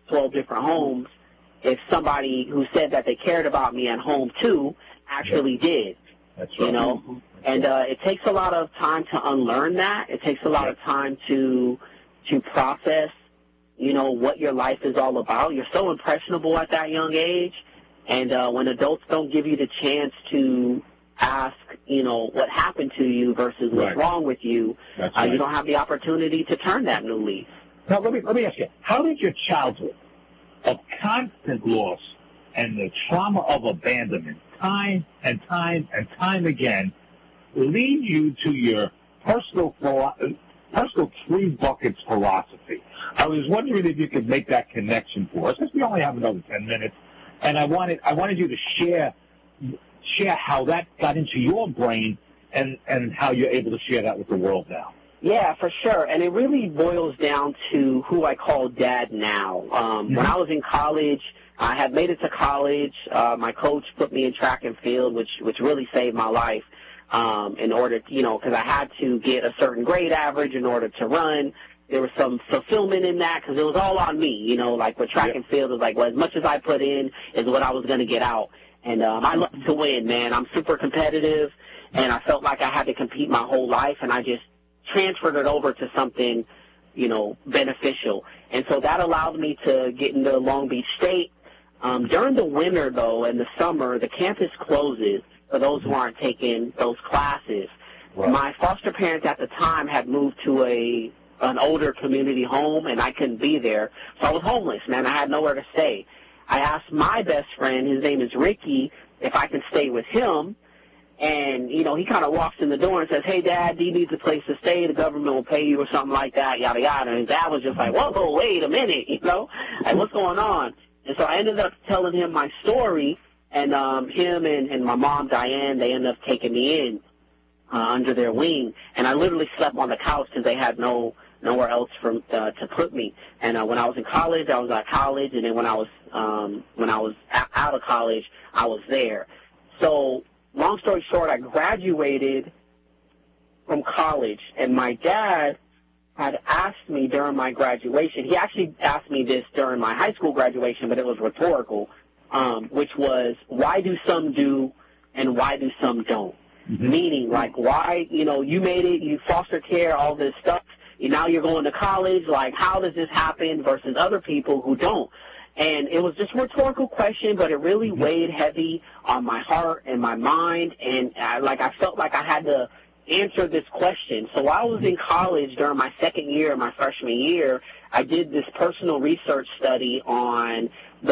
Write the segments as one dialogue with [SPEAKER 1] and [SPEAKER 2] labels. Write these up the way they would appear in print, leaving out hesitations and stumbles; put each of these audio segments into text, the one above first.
[SPEAKER 1] 12 different homes if somebody who said that they cared about me at home too actually did.
[SPEAKER 2] That's right.
[SPEAKER 1] You know, and it takes a lot of time to unlearn that. It takes a lot of time to process, you know, what your life is all about. You're so impressionable at that young age, and when adults don't give you the chance to ask, you know, what happened to you versus what's wrong with you, you don't have the opportunity to turn that new leaf.
[SPEAKER 2] Now, let me ask you, how did your childhood of constant loss and the trauma of abandonment, time and time and time again, lead you to your personal three buckets philosophy? I was wondering if you could make that connection for us, because we only have another 10 minutes, and I wanted you to share how that got into your brain and how you're able to share that with the world now.
[SPEAKER 1] Yeah, for sure. And it really boils down to who I call Dad now. When I was in college, I had made it to college. My coach put me in track and field, which really saved my life, in order, you know, because I had to get a certain grade average in order to run. There was some fulfillment in that because it was all on me, you know, like with track and field, it was like, well, as much as I put in is what I was going to get out. And I love to win, man. I'm super competitive, and I felt like I had to compete my whole life, and I just transferred it over to something, you know, beneficial. And so that allowed me to get into Long Beach State. During the winter, though, and the summer, the campus closes for those who aren't taking those classes. Right. My foster parents at the time had moved to an older community home, and I couldn't be there. So I was homeless, man. I had nowhere to stay. I asked my best friend, his name is Ricky, if I can stay with him. And, you know, he kind of walks in the door and says, hey, Dad, D needs a place to stay. The government will pay you or something like that, yada, yada. And his dad was just like, whoa, wait a minute, you know, like, what's going on? And so I ended up telling him my story, and him and my mom, Diane, they ended up taking me in under their wing. And I literally slept on the couch because they had nowhere else to put me. And when I was in college, I was at college, and then when I was out of college, I was there. So long story short, I graduated from college, and my dad had asked me during my graduation. He actually asked me this during my high school graduation, but it was rhetorical, which was, why do some do and why do some don't? Mm-hmm. Meaning, like, why, you know, you made it, you foster care, all this stuff, and now you're going to college, like, how does this happen versus other people who don't? And it was just a rhetorical question, but it really weighed heavy on my heart and my mind, and I felt like I had to answer this question. So while I was in college during my second year, my freshman year, I did this personal research study on the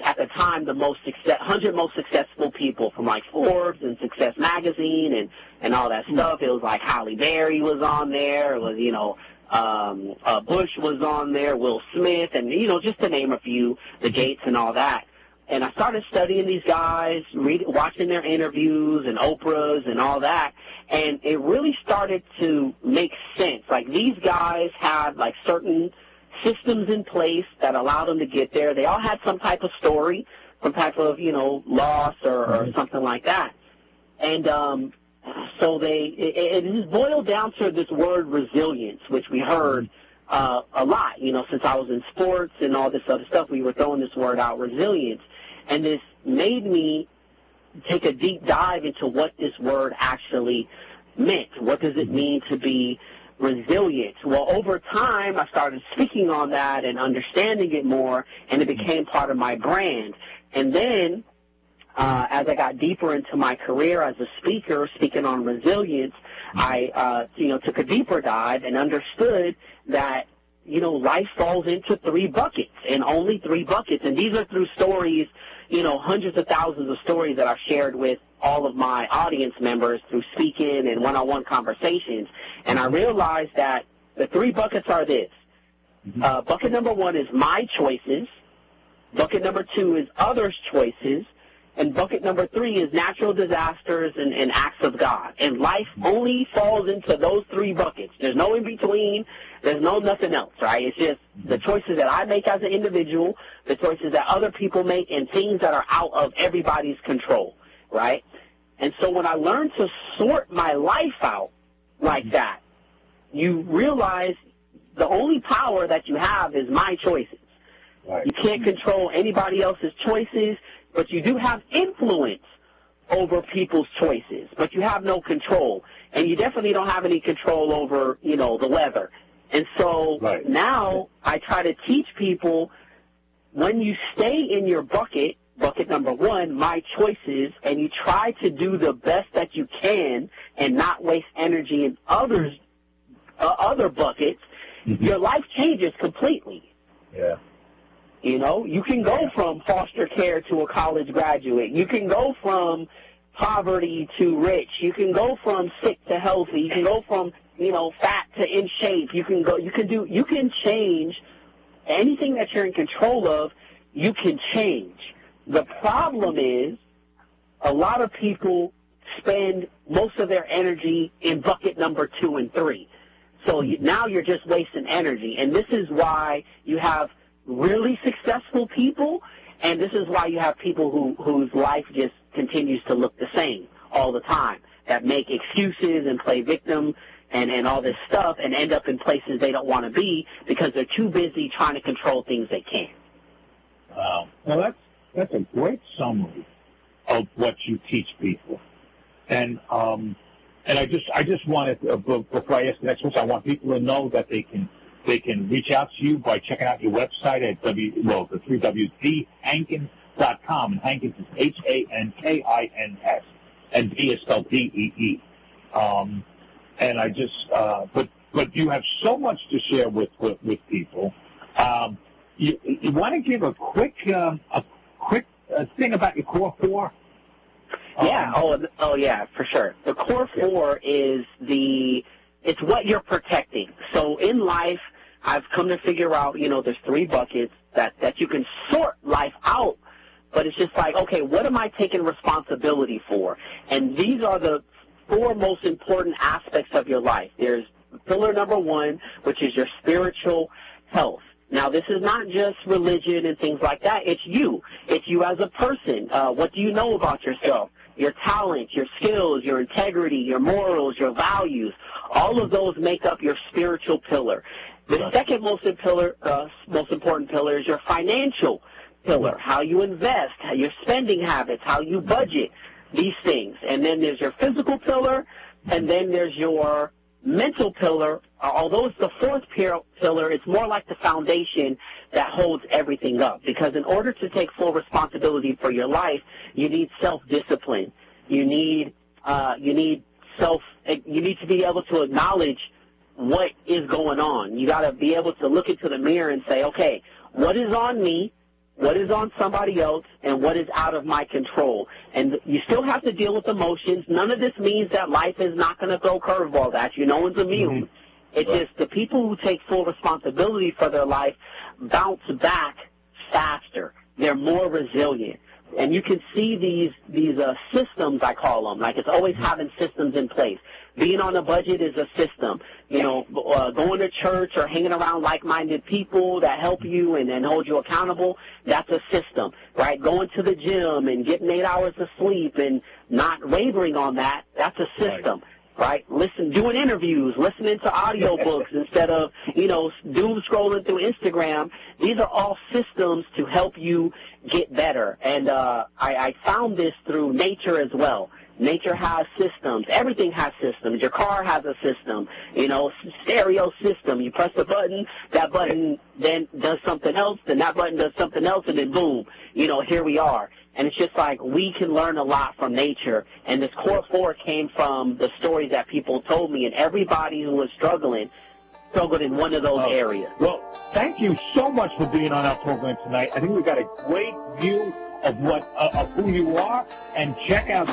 [SPEAKER 1] 100 most successful people from like Forbes and Success Magazine and all that stuff. It was like Halle Berry was on there. It was, you know, Bush was on there, Will Smith, and, you know, just to name a few, the Gates and all that. And I started studying these guys, watching their interviews and Oprah's and all that, and it really started to make sense. Like, these guys had, like, certain systems in place that allowed them to get there. They all had some type of story, some type of, you know, loss or something like that. And so it just boiled down to this word resilience, which we heard a lot, you know, since I was in sports and all this other stuff. We were throwing this word out, resilience. And this made me take a deep dive into what this word actually meant. What does it mean to be resilient? Well, over time, I started speaking on that and understanding it more, and it became part of my brand. And then as I got deeper into my career as a speaker, speaking on resilience, I, you know, took a deeper dive and understood that, you know, life falls into 3 buckets, and only 3 buckets. And these are through stories, you know, hundreds of thousands of stories that I've shared with all of my audience members through speaking and one-on-one conversations. And I realized that the 3 buckets are this. Bucket number 1 is my choices. Bucket number 2 is others' choices. And bucket number 3 is natural disasters and acts of God. And life only falls into those 3 buckets. There's no in between. There's no nothing else, right? It's just the choices that I make as an individual, the choices that other people make, and things that are out of everybody's control, right? And so when I learned to sort my life out like that, you realize the only power that you have is my choices.
[SPEAKER 2] Right.
[SPEAKER 1] You can't control anybody else's choices, but you do have influence over people's choices, but you have no control. And you definitely don't have any control over, the weather. And so now I try to teach people, when you stay in your bucket number one, my choices, and you try to do the best that you can and not waste energy in other buckets, your life changes completely.
[SPEAKER 2] Yeah.
[SPEAKER 1] You can go from foster care to a college graduate. You can go from poverty to rich. You can go from sick to healthy. You can go from, fat to in shape. You can change anything that you're in control of. You can change. The problem is a lot of people spend most of their energy in bucket number 2 and 3. So now you're just wasting energy. And this is why you have really successful people, and this is why you have people whose life just continues to look the same all the time, that make excuses and play victim and all this stuff and end up in places they don't want to be because they're too busy trying to control things they can't.
[SPEAKER 2] Wow. Well, that's a great summary of what you teach people. And I just wanted, before I ask the next question, I want people to know that they can reach out to you by checking out your website at the 3 W's, dhankins.com. And Hankins is Hankins, and D is spelled Dee. And I just, but you have so much to share with people. You want to give a quick thing about your core 4?
[SPEAKER 1] Yeah. Oh yeah, for sure. The core 4 is it's what you're protecting. So in life, I've come to figure out, there's 3 buckets that you can sort life out, but it's just like, okay, what am I taking responsibility for? And these are the 4 most important aspects of your life. There's pillar number 1, which is your spiritual health. Now, this is not just religion and things like that. It's you. It's you as a person. What do you know about yourself? Your talents, your skills, your integrity, your morals, your values. All of those make up your spiritual pillar. The second most important pillar is your financial pillar, how you invest, your spending habits, how you budget, these things. And then there's your physical pillar, and then there's your mental pillar. Although it's the 4th pillar, it's more like the foundation that holds everything up. Because in order to take full responsibility for your life, you need self-discipline. You need to be able to acknowledge what is going on. You got to be able to look into the mirror and say, okay, what is on me, what is on somebody else, and what is out of my control. And you still have to deal with emotions. None of this means that life is not going to throw curveballs at you. No one's immune. It's just the people who take full responsibility for their life bounce back faster. They're more resilient. And you can see these systems, I call them. Like, it's always having systems in place. Being on a budget is a system. Going to church or hanging around like-minded people that help you and hold you accountable, that's a system, right? Going to the gym and getting 8 hours of sleep and not wavering on that, that's a system. Right? Doing interviews, listening to audiobooks instead of, doom scrolling through Instagram. These are all systems to help you get better. And I found this through nature as well. Nature has systems. Everything has systems. Your car has a system, stereo system. You press a button, that button then does something else, then that button does something else, and then boom, here we are. And it's just like we can learn a lot from nature. And this core 4 came from the stories that people told me, and everybody who was struggled in one of those areas.
[SPEAKER 2] Well, thank you so much for being on our program tonight. I think we got a great view of of who you are, and check out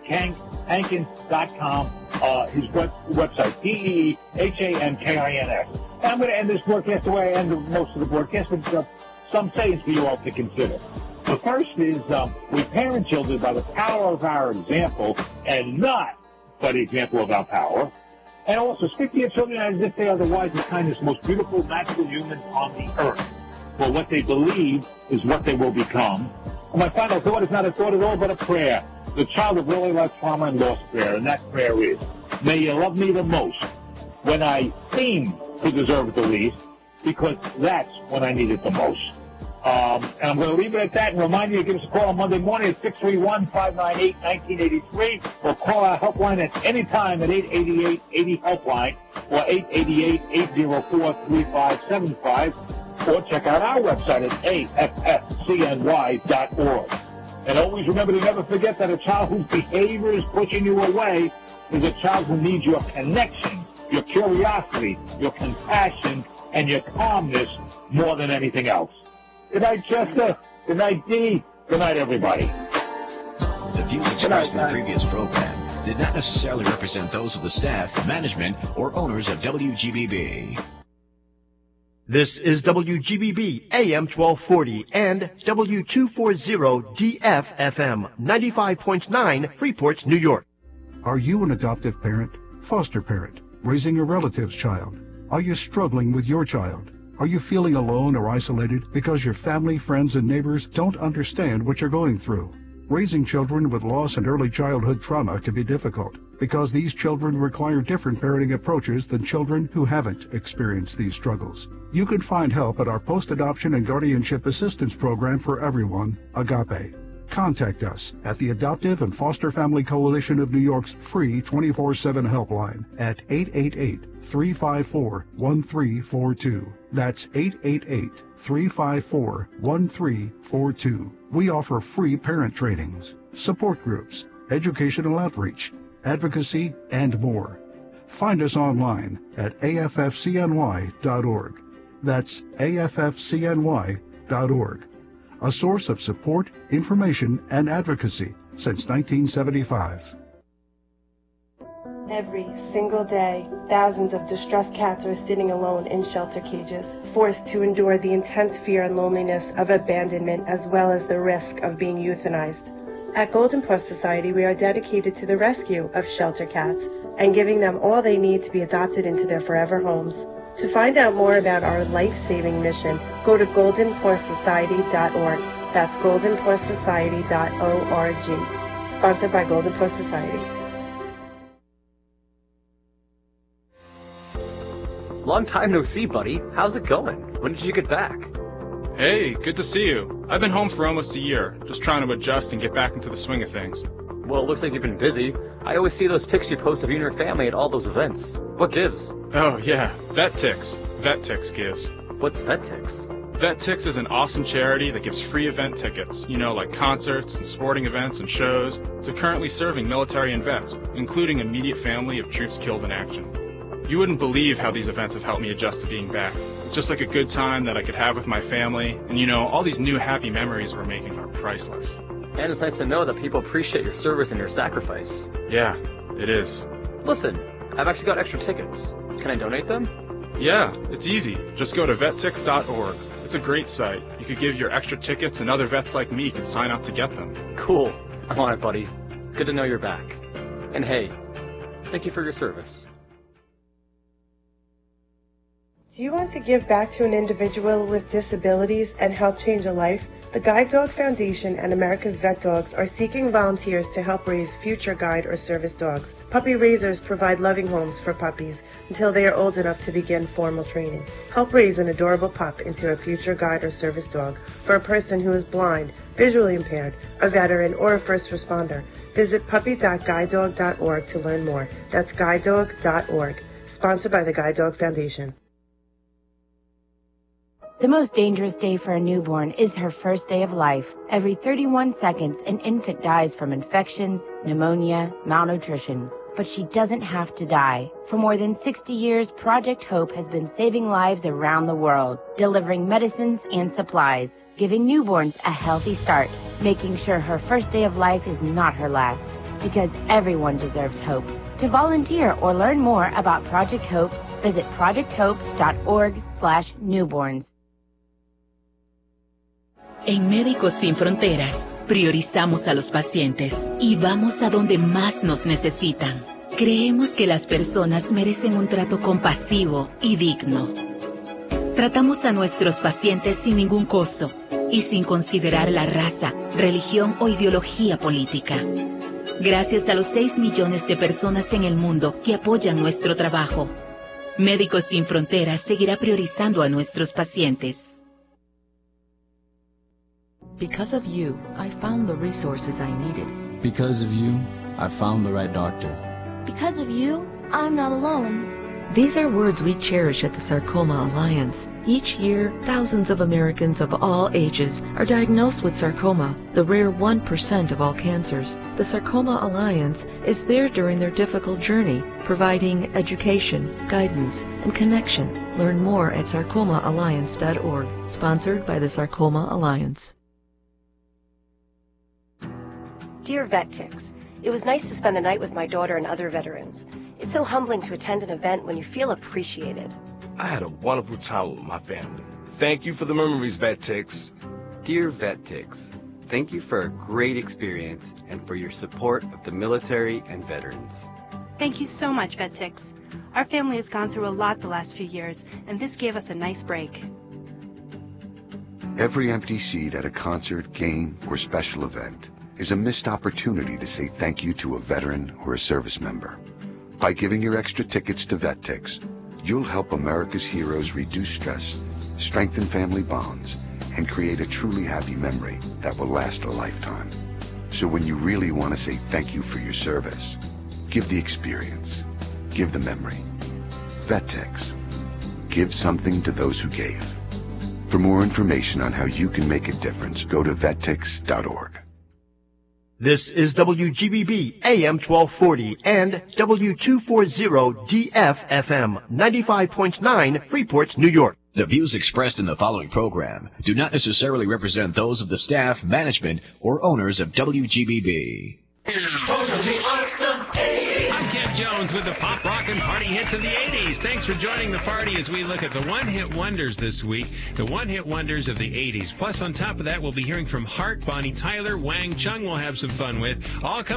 [SPEAKER 2] Hankins.com, his website, DeeHankins. And I'm going to end this broadcast the way I end most of the broadcast with some sayings for you all to consider. The first is, we parent children by the power of our example and not by the example of our power. And also, speak to your children as if they are the wisest, kindest, most beautiful natural humans on the earth. For what they believe is what they will become. And my final thought is not a thought at all, but a prayer. The child of early life trauma and loss prayer. And that prayer is, may you love me the most when I seem to deserve it the least, because that's when I need it the most. And I'm going to leave it at that and remind you to give us a call on Monday morning at 631-598-1983 or call our helpline at any time at 888-80-HELPLINE or 888-804-3575 or check out our website at AFFCNY.org. And always remember to never forget that a child whose behavior is pushing you away is a child who needs your connection, your curiosity, your compassion, and your calmness more than anything else. Good night, Chester. Good night, Dee. Good night, everybody.
[SPEAKER 3] The views expressed in the previous program did not necessarily represent those of the staff, management, or owners of WGBB.
[SPEAKER 4] This is WGBB AM 1240 and W240 DFFM 95.9 Freeport, New York.
[SPEAKER 5] Are you an adoptive parent, foster parent, raising a relative's child? Are you struggling with your child? Are you feeling alone or isolated because your family, friends, and neighbors don't understand what you're going through? Raising children with loss and early childhood trauma can be difficult because these children require different parenting approaches than children who haven't experienced these struggles. You can find help at our Post-Adoption and Guardianship Assistance Program for Everyone, AGAPE. Contact us at the Adoptive and Foster Family Coalition of New York's free 24/7 helpline at 888-354-1342. That's 888-354-1342. We offer free parent trainings, support groups, educational outreach, advocacy, and more. Find us online at AFFCNY.org. That's AFFCNY.org. A source of support, information, and advocacy since 1975.
[SPEAKER 6] Every single day, thousands of distressed cats are sitting alone in shelter cages, forced to endure the intense fear and loneliness of abandonment as well as the risk of being euthanized. At Golden Paw Society, we are dedicated to the rescue of shelter cats and giving them all they need to be adopted into their forever homes. To find out more about our life-saving mission, go to goldenpawsociety.org. That's goldenpawsociety.org. Sponsored by Golden Paw Society.
[SPEAKER 7] Long time no see, buddy. How's it going? When did you get back?
[SPEAKER 8] Hey, good to see you. I've been home for almost a year, just trying to adjust and get back into the swing of things.
[SPEAKER 7] Well, it looks like you've been busy. I always see those pics you post of you and your family at all those events. What gives?
[SPEAKER 8] Oh, yeah, VetTix. VetTix gives.
[SPEAKER 7] What's VetTix?
[SPEAKER 8] VetTix is an awesome charity that gives free event tickets, like concerts and sporting events and shows, to currently serving military and vets, including immediate family of troops killed in action. You wouldn't believe how these events have helped me adjust to being back. It's just like a good time that I could have with my family, and all these new happy memories we're making are priceless.
[SPEAKER 7] And it's nice to know that people appreciate your service and your sacrifice.
[SPEAKER 8] Yeah, it is.
[SPEAKER 7] Listen, I've actually got extra tickets. Can I donate them?
[SPEAKER 8] Yeah, it's easy. Just go to vettix.org. It's a great site. You could give your extra tickets and other vets like me can sign up to get them.
[SPEAKER 7] Cool. I'm on it, buddy. Good to know you're back. And hey, thank you for your service.
[SPEAKER 6] Do you want to give back to an individual with disabilities and help change a life? The Guide Dog Foundation and America's Vet Dogs are seeking volunteers to help raise future guide or service dogs. Puppy raisers provide loving homes for puppies until they are old enough to begin formal training. Help raise an adorable pup into a future guide or service dog for a person who is blind, visually impaired, a veteran, or a first responder. Visit puppy.guidedog.org to learn more. That's guidedog.org. Sponsored by the Guide Dog Foundation.
[SPEAKER 9] The most dangerous day for a newborn is her first day of life. Every 31 seconds, an infant dies from infections, pneumonia, malnutrition. But she doesn't have to die. For more than 60 years, Project Hope has been saving lives around the world, delivering medicines and supplies, giving newborns a healthy start, making sure her first day of life is not her last. Because everyone deserves hope. To volunteer or learn more about Project Hope, visit projecthope.org/newborns.
[SPEAKER 10] En Médicos Sin Fronteras, priorizamos a los pacientes y vamos a donde más nos necesitan. Creemos que las personas merecen un trato compasivo y digno. Tratamos a nuestros pacientes sin ningún costo y sin considerar la raza, religión o ideología política. Gracias a los 6 millones de personas en el mundo que apoyan nuestro trabajo, Médicos Sin Fronteras seguirá priorizando a nuestros pacientes.
[SPEAKER 11] Because of you, I found the resources I needed.
[SPEAKER 12] Because of you, I found the right doctor.
[SPEAKER 13] Because of you, I'm not alone.
[SPEAKER 11] These are words we cherish at the Sarcoma Alliance. Each year, thousands of Americans of all ages are diagnosed with sarcoma, the rare 1% of all cancers. The Sarcoma Alliance is there during their difficult journey, providing education, guidance, and connection. Learn more at sarcomaalliance.org, sponsored by the Sarcoma Alliance.
[SPEAKER 14] Dear VetTix, it was nice to spend the night with my daughter and other veterans. It's so humbling to attend an event when you feel appreciated.
[SPEAKER 15] I had a wonderful time with my family. Thank you for the memories, VetTix.
[SPEAKER 16] Dear VetTix, thank you for a great experience and for your support of the military and veterans.
[SPEAKER 17] Thank you so much, VetTix. Our family has gone through a lot the last few years, and this gave us a nice break.
[SPEAKER 18] Every empty seat at a concert, game, or special event is a missed opportunity to say thank you to a veteran or a service member. By giving your extra tickets to VetTix, you'll help America's heroes reduce stress, strengthen family bonds, and create a truly happy memory that will last a lifetime. So when you really want to say thank you for your service, give the experience, give the memory. VetTix. Give something to those who gave. For more information on how you can make a difference, go to vettix.org.
[SPEAKER 4] This is WGBB AM 1240 and W240 DFFM 95.9 Freeport, New York.
[SPEAKER 3] The views expressed in the following program do not necessarily represent those of the staff, management, or owners of WGBB.
[SPEAKER 19] Totally awesome 80s. I'm Kev Jones with the pop, rock, and party hits of the 80s. Thanks for joining the party as we look at the one-hit wonders this week, the one-hit wonders of the 80s. Plus, on top of that, we'll be hearing from Hart, Bonnie Tyler, Wang Chung we'll have some fun with. All coming